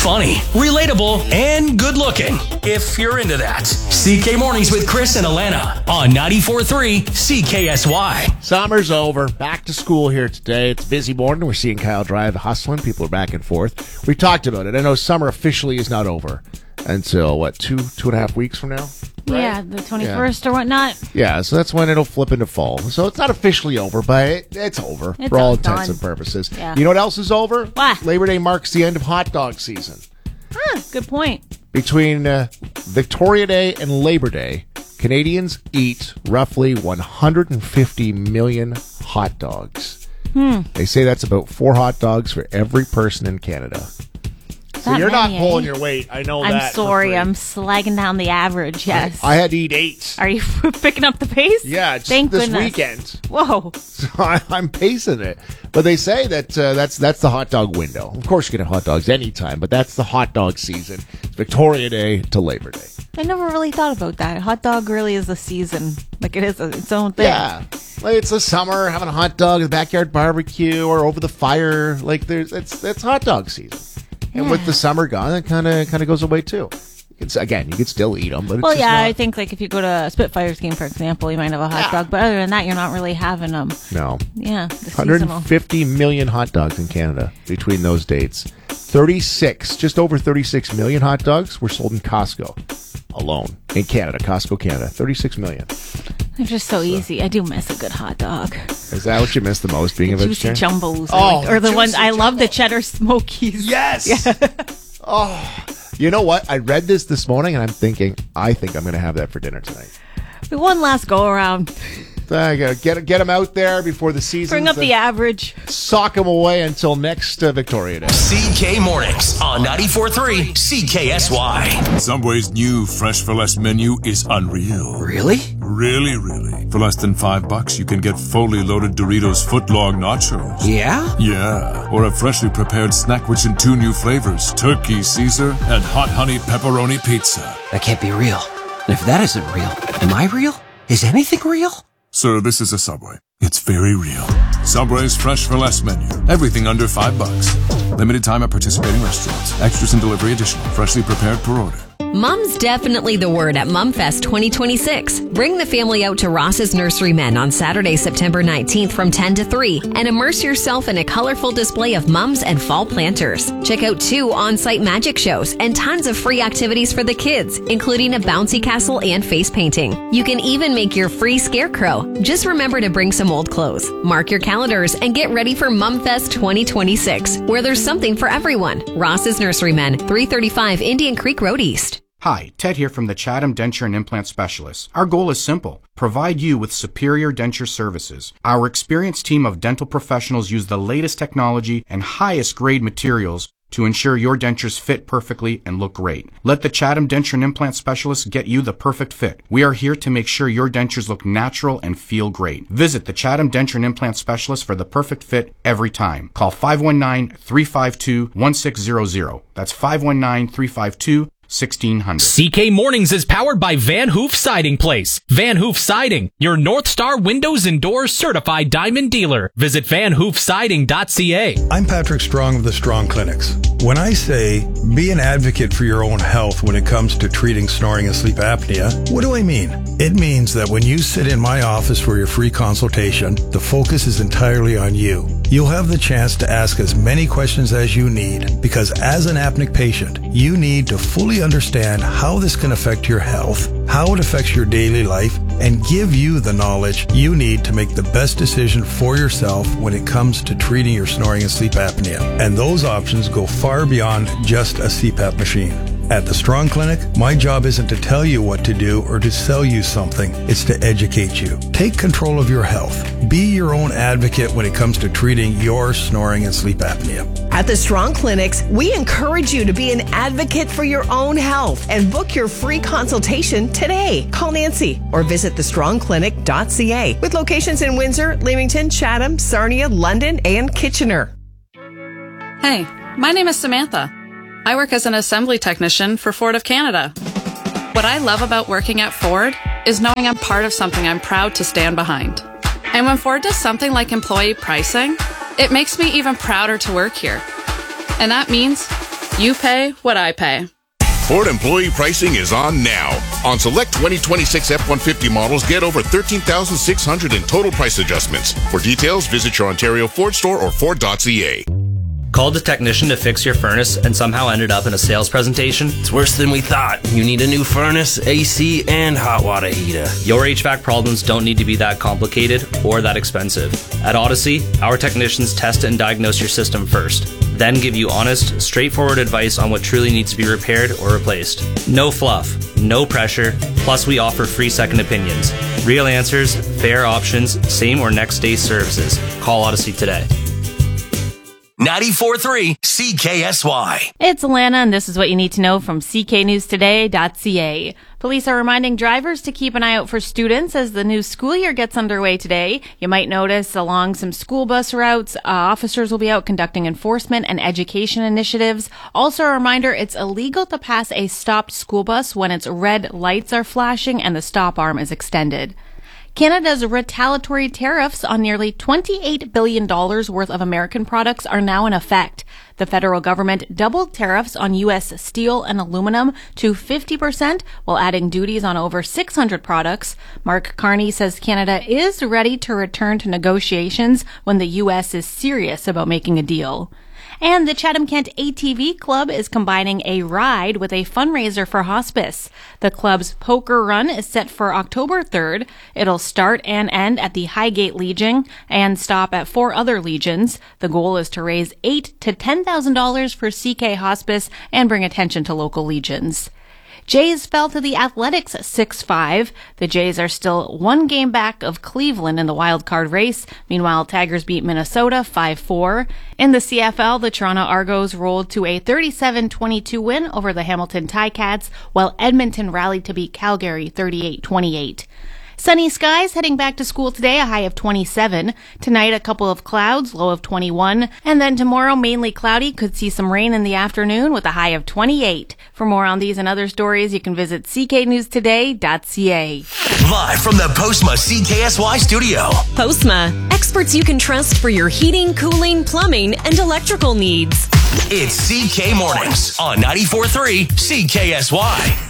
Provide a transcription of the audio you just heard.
funny, relatable, and good looking, if you're into that. CK Mornings with Chris and Alana on 94.3 CKSY. Summer's over. Back to school here today. It's a busy morning. We're seeing Kyle Drive hustling. People are back and forth. We talked about it. I know summer officially is not over until, two and a half weeks from now? Right? Yeah, the 21st or whatnot. Yeah, so that's when it'll flip into fall. So it's not officially over, but it's over It's for all done. intents and purposes. Yeah. You know what else is over? What? Labor Day marks the end of hot dog season. Good point. Between Victoria Day and Labor Day, Canadians eat roughly 150 million hot dogs. They say that's about 4 hot dogs for every person in Canada. So you're not pulling your weight. I know that. I'm sorry. I'm slagging down the average, yes. I had to eat 8. Are you picking up the pace? Yeah, just Thank this goodness. weekend. Whoa. So I'm pacing it. But they say that that's the hot dog window. Of course, you can have hot dogs anytime, but that's the hot dog season. It's Victoria Day to Labor Day. I never really thought about that. Hot dog really is a season. Like, it is its own thing. Yeah. Like, it's the summer, having a hot dog at the backyard barbecue or over the fire. Like, it's hot dog season. And with the summer gone, it kind of goes away too. Again, you could still eat them, but it's just not... I think like if you go to a Spitfires game, for example, you might have a hot dog, but other than that, you're not really having them. No. Yeah, 150 million hot dogs in Canada between those dates. 36, just over 36 million hot dogs were sold in Costco alone in Canada. Costco, Canada, 36 million. They're just so easy. I do miss a good hot dog. Is that what you miss the most, being a Juicy vegetarian? jumbos, or the ones I love, the cheddar smokies. Yes. Yeah. You know what? I read this morning, and I think I'm going to have that for dinner tonight. One last go around. I gotta get them out there before the season. Bring up the average. Sock them away until next Victoria Day. CK Mornings on 94.3 CKSY. Subway's new Fresh for Less menu is unreal. Really? Really. For less than $5, you can get fully loaded Doritos footlong nachos. Yeah? Yeah. Or a freshly prepared snack rich in 2 new flavors, Turkey Caesar and Hot Honey Pepperoni Pizza. That can't be real. And if that isn't real, am I real? Is anything real? Sir, this is a Subway. It's very real. Subway's Fresh for Less menu. Everything under $5. Limited time at participating restaurants. Extras and delivery additional. Freshly prepared per order. Mom's definitely the word at MomFest 2026. Bring the family out to Ross's Nursery Men on Saturday, September 19th from 10 to 3 and immerse yourself in a colorful display of mums and fall planters. Check out 2 on-site magic shows and tons of free activities for the kids, including a bouncy castle and face painting. You can even make your free scarecrow. Just remember to bring some old clothes. Mark your calendars and get ready for MomFest 2026, where there's something for everyone. Ross's Nursery Men, 335 Indian Creek Road East. Hi, Ted here from the Chatham Denture and Implant Specialists. Our goal is simple. Provide you with superior denture services. Our experienced team of dental professionals use the latest technology and highest grade materials to ensure your dentures fit perfectly and look great. Let the Chatham Denture and Implant Specialists get you the perfect fit. We are here to make sure your dentures look natural and feel great. Visit the Chatham Denture and Implant Specialists for the perfect fit every time. Call 519-352-1600. That's 519-352-1600. 1600. CK Mornings is powered by Van Hoof Siding Place. Van Hoof Siding, your North Star Windows and Doors certified diamond dealer. Visit vanhoofsiding.ca. I'm Patrick Strong of the Strong Clinics. When I say be an advocate for your own health when it comes to treating snoring and sleep apnea, what do I mean? It means that when you sit in my office for your free consultation, the focus is entirely on you. You'll have the chance to ask as many questions as you need, because as an apneic patient, you need to fully understand how this can affect your health, how it affects your daily life, and give you the knowledge you need to make the best decision for yourself when it comes to treating your snoring and sleep apnea. And those options go far beyond just a CPAP machine. At the Strong Clinic, my job isn't to tell you what to do or to sell you something. It's to educate you. Take control of your health. Be your own advocate when it comes to treating your snoring and sleep apnea. At the Strong Clinics, we encourage you to be an advocate for your own health and book your free consultation today. Call Nancy or visit thestrongclinic.ca with locations in Windsor, Leamington, Chatham, Sarnia, London, and Kitchener. Hey, my name is Samantha. I work as an assembly technician for Ford of Canada. What I love about working at Ford is knowing I'm part of something I'm proud to stand behind. And when Ford does something like employee pricing, it makes me even prouder to work here. And that means You pay what I pay. Ford employee pricing is on now. On select 2026 F-150 models, get over $13,600 in total price adjustments. For details, visit your Ontario Ford store or Ford.ca. Called a technician to fix your furnace and somehow ended up in a sales presentation? It's worse than we thought. You need a new furnace, AC, and hot water heater. Your HVAC problems don't need to be that complicated or that expensive. At Odyssey, our technicians test and diagnose your system first, then give you honest, straightforward advice on what truly needs to be repaired or replaced. No fluff, no pressure, plus we offer free second opinions. Real answers, fair options, same or next day services. Call Odyssey today. 94.3 CKSY. It's Alana, and this is what you need to know from cknewstoday.ca. Police are reminding drivers to keep an eye out for students as the new school year gets underway today. You might notice along some school bus routes, officers will be out conducting enforcement and education initiatives. Also a reminder, it's illegal to pass a stopped school bus when its red lights are flashing and the stop arm is extended. Canada's retaliatory tariffs on nearly $28 billion worth of American products are now in effect. The federal government doubled tariffs on U.S. steel and aluminum to 50% while adding duties on over 600 products. Mark Carney says Canada is ready to return to negotiations when the U.S. is serious about making a deal. And the Chatham-Kent ATV Club is combining a ride with a fundraiser for hospice. The club's poker run is set for October 3rd. It'll start and end at the Highgate Legion and stop at 4 other legions. The goal is to raise $8,000 to $10,000 for CK Hospice and bring attention to local legions. Jays fell to the Athletics 6-5. The Jays are still one game back of Cleveland in the wild card race. Meanwhile, Tigers beat Minnesota 5-4. In the CFL, the Toronto Argos rolled to a 37-22 win over the Hamilton Ticats, while Edmonton rallied to beat Calgary 38-28. Sunny skies heading back to school today, a high of 27. Tonight, a couple of clouds, low of 21. And then tomorrow, mainly cloudy, could see some rain in the afternoon with a high of 28. For more on these and other stories, you can visit cknewstoday.ca. Live from the Postma CKSY studio. Postma, experts you can trust for your heating, cooling, plumbing, and electrical needs. It's CK Mornings on 94.3 CKSY.